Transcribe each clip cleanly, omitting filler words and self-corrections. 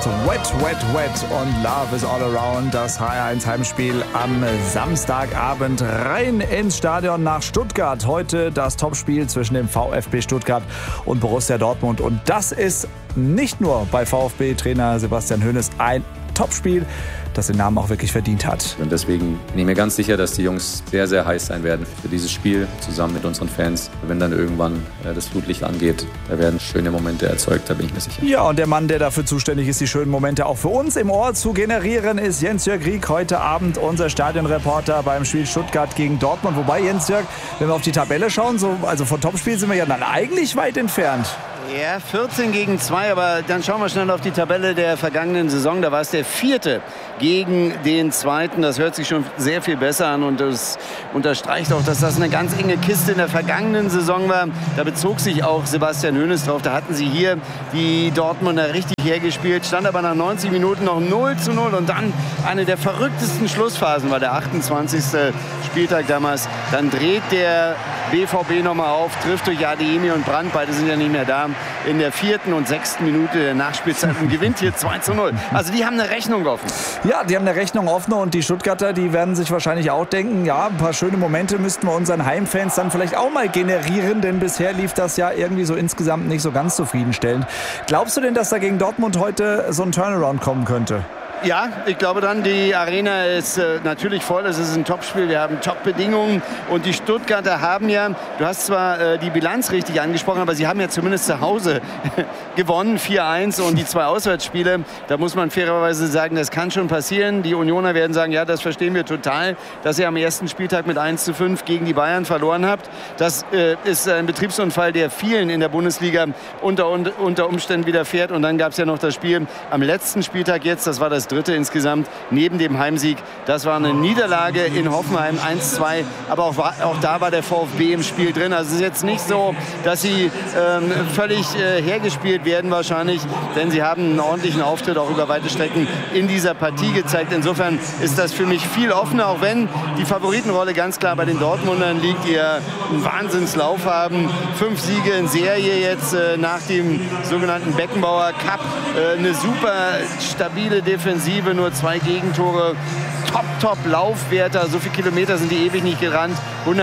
Wet, Wet, Wet und Love is all around. Das HR1 Heimspiel am Samstagabend rein ins Stadion nach Stuttgart. Heute das Topspiel zwischen dem VfB Stuttgart und Borussia Dortmund. Und das ist nicht nur bei VfB-Trainer Sebastian Hoeneß ein Topspiel, das den Namen auch wirklich verdient hat. Und deswegen bin ich mir ganz sicher, dass die Jungs sehr, sehr heiß sein werden für dieses Spiel, zusammen mit unseren Fans. Wenn dann irgendwann das Flutlicht angeht, da werden schöne Momente erzeugt, da bin ich mir sicher. Ja, und der Mann, der dafür zuständig ist, die schönen Momente auch für uns im Ohr zu generieren, ist Jens-Jörg Rieck. Heute Abend unser Stadionreporter beim Spiel Stuttgart gegen Dortmund. Wobei, Jens-Jörg, wenn wir auf die Tabelle schauen, also von Topspiel sind wir ja dann eigentlich weit entfernt. Ja, 14-2, aber dann schauen wir schnell auf die Tabelle der vergangenen Saison. Da war es der 4. gegen den 2. Das hört sich schon sehr viel besser an und das unterstreicht auch, dass das eine ganz enge Kiste in der vergangenen Saison war. Da bezog sich auch Sebastian Hoeneß drauf. Da hatten sie hier die Dortmunder richtig hergespielt, stand aber nach 90 Minuten noch 0:0 und dann eine der verrücktesten Schlussphasen war der 28. Spieltag damals. Dann dreht der BVB nochmal auf, trifft durch Adeyemi und Brandt, beide sind ja nicht mehr da, in der 4. und 6. Minute der Nachspielzeit und gewinnt hier 2:0. Also die haben eine Rechnung offen. Ja, die haben eine Rechnung offen und die Stuttgarter, die werden sich wahrscheinlich auch denken, ja, ein paar schöne Momente müssten wir unseren Heimfans dann vielleicht auch mal generieren, denn bisher lief das ja irgendwie so insgesamt nicht so ganz zufriedenstellend. Glaubst du denn, dass da gegen Dortmund heute so ein Turnaround kommen könnte? Ja, ich glaube dann, die Arena ist natürlich voll, es ist ein Topspiel, wir haben Top-Bedingungen und die Stuttgarter haben ja, du hast zwar die Bilanz richtig angesprochen, aber sie haben ja zumindest zu Hause gewonnen, 4:1 und die 2 Auswärtsspiele, da muss man fairerweise sagen, das kann schon passieren. Die Unioner werden sagen, ja, das verstehen wir total, dass ihr am ersten Spieltag mit 1:5 gegen die Bayern verloren habt. Das ist ein Betriebsunfall, der vielen in der Bundesliga unter Umständen widerfährt und dann gab es ja noch das Spiel am letzten Spieltag jetzt, das war das 3. insgesamt, neben dem Heimsieg. Das war eine Niederlage in Hoffenheim, 1:2. Aber auch da war der VfB im Spiel drin. Also es ist jetzt nicht so, dass sie völlig hergespielt werden wahrscheinlich, denn sie haben einen ordentlichen Auftritt auch über weite Strecken in dieser Partie gezeigt. Insofern ist das für mich viel offener, auch wenn die Favoritenrolle ganz klar bei den Dortmundern liegt, die ja einen Wahnsinnslauf haben. 5 Siege in Serie jetzt nach dem sogenannten Beckenbauer Cup. Eine super stabile Defensive, nur 2 Gegentore, top Laufwerte, so viele Kilometer sind die ewig nicht gerannt,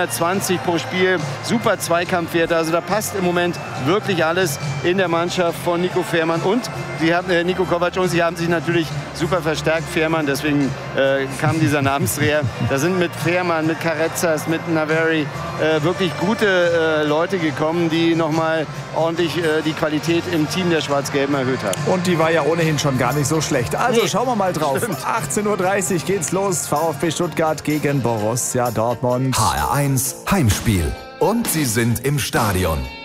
120 pro Spiel, super Zweikampfwerte, also da passt im Moment wirklich alles in der Mannschaft von Nico Fährmann und Niko Kovac und sie haben sich natürlich super verstärkt, Fährmann, deswegen kam dieser Namensdreher. Da sind mit Fährmann, mit Carrezzas, mit Naveri wirklich gute Leute gekommen, die nochmal ordentlich die Qualität im Team der Schwarz-Gelben erhöht haben. Und die war ja ohnehin schon gar nicht so schlecht. Also schauen wir mal drauf. 18:30 Uhr geht's los. VfB Stuttgart gegen Borussia Dortmund. HR1 Heimspiel. Und sie sind im Stadion.